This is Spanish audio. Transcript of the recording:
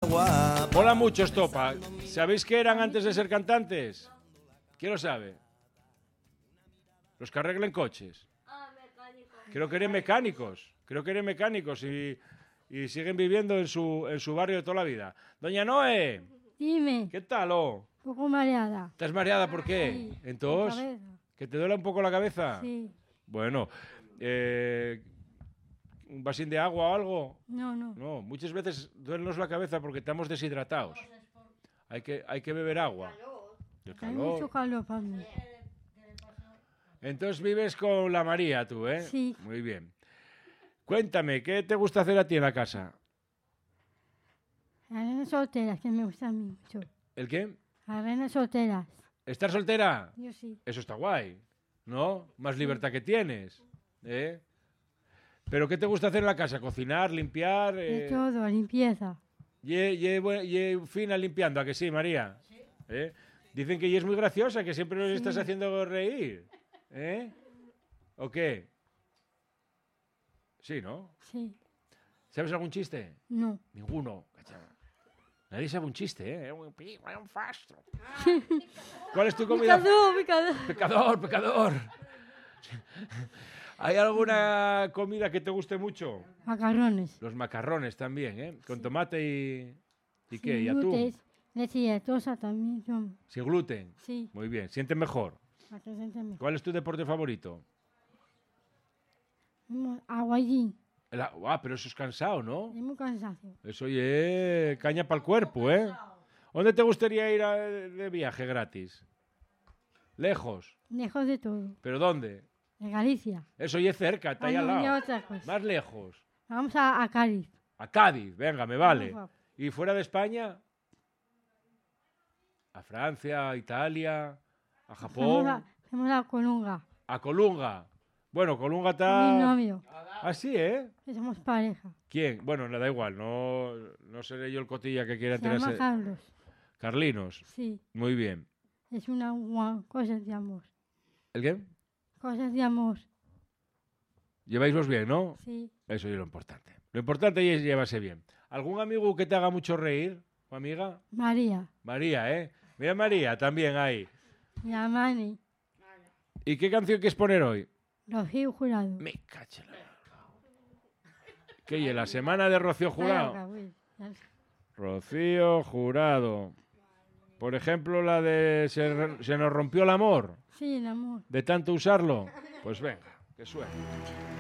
agua. Mola mucho Estopa. ¿Sabéis qué eran antes de ser cantantes? ¿Quién lo sabe? Los que arreglan coches. Creo que eran mecánicos. Y siguen viviendo en su barrio de toda la vida. Doña Noé. Dime. ¿Qué tal? Un poco mareada. ¿Estás mareada por qué? Sí, Entonces, ¿que te duele un poco la cabeza? Sí. Bueno, ¿un vasín de agua o algo? No. No, muchas veces duelenos la cabeza porque estamos deshidratados. Hay que beber agua. El Hay calor. mucho calor para mí. Entonces vives con la María tú, ¿eh? Sí. Muy bien. Cuéntame, ¿qué te gusta hacer a ti en la casa? Las renas solteras, que me gustan a mí mucho. ¿El qué? Las renas solteras. ¿Estar soltera? Yo sí. Eso está guay, ¿no? Más libertad que tienes, ¿eh? ¿Pero qué te gusta hacer en la casa? ¿Cocinar, limpiar? De todo, limpieza. Y fina limpiando, ¿a que sí, María? Sí. Dicen que ella es muy graciosa, que siempre nos estás haciendo reír. ¿O qué? Sí, ¿no? Sí. ¿Sabes algún chiste? No. Ninguno. Nadie sabe un chiste, ¿eh? Un fastro. ¿Cuál es tu comida? Pecador. ¿Hay alguna comida que te guste mucho? Macarrones. Los macarrones también, ¿eh? Con tomate y qué, y gluten, atún. leche tosa también son. Sin gluten. Sí. Muy bien. ¿Sientes mejor? Para que se sienta mejor. ¿Cuál es tu deporte favorito? Aguayín. Pero eso es cansado, ¿no? Es muy cansado. Eso es caña para el cuerpo, ¿eh? ¿Dónde te gustaría ir de viaje gratis? ¿Lejos? Lejos de todo. ¿Pero dónde? De Galicia. Eso ya es cerca, está ahí al lado. Otra cosa. Más lejos. Vamos a Cádiz. A Cádiz, venga, me vale. Vamos. ¿Y fuera de España? A Francia, a Italia, a Japón. Fuimos a Colunga. A Colunga. Bueno, Colunga está... Con mi novio. Ah, sí, ¿eh? Que somos pareja. ¿Quién? Bueno, le da igual, no seré yo el cotilla que quiera Se llama tenerse... Carlos. Carlinos. Sí. Muy bien. Es una cosas de amor. ¿El qué? Cosas de amor. Lleváislos bien, ¿no? Sí. Eso es lo importante. Lo importante es llevarse bien. ¿Algún amigo que te haga mucho reír o amiga? María. María, ¿eh? Mira María, también ahí. Y a Mani. ¿Y qué canción quieres poner hoy? Rocío Jurado. Me cachela. ¿Qué? ¿Y la semana de Rocío Jurado? Rocío Jurado. Por ejemplo, la de se nos rompió el amor. Sí, el amor. De tanto usarlo. Pues venga, que suene.